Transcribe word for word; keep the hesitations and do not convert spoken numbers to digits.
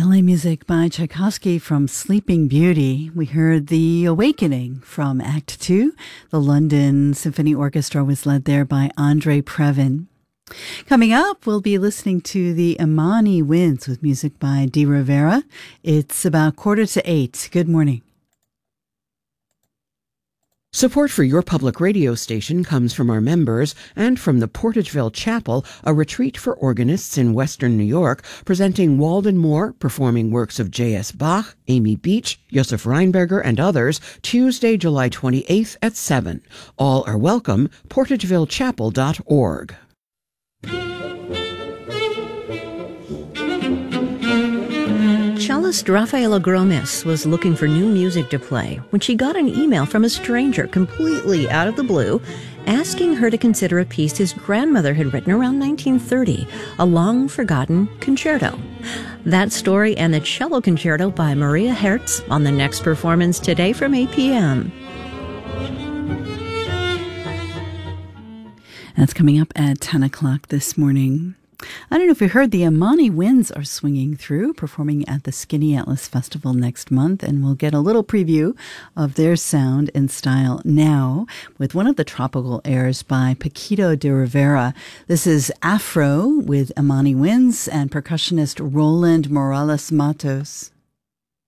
Ballet music by Tchaikovsky from Sleeping Beauty. We heard The Awakening from Act Two. The London Symphony Orchestra was led there by Andre Previn. Coming up, we'll be listening to the Imani Winds with music by Di Rivera. It's about quarter to eight. Good morning. Support for your public radio station comes from our members and from the Portageville Chapel, a retreat for organists in Western New York, presenting Walden Moore performing works of J S. Bach, Amy Beach, Josef Reinberger, and others, Tuesday, July twenty-eighth at seven. All are welcome, portageville chapel dot org. Cellist Rafaela Gromes was looking for new music to play when she got an email from a stranger completely out of the blue asking her to consider a piece his grandmother had written around nineteen thirty, a long-forgotten concerto. That story and the cello concerto by Maria Hertz on the next performance today from eight p.m. That's coming up at ten o'clock this morning. I don't know if you heard, the Imani Winds are swinging through, performing at the Skinny Atlas Festival next month, and we'll get a little preview of their sound and style now with one of the tropical airs by Paquito de Rivera. This is Afro with Imani Winds and percussionist Roland Morales Matos.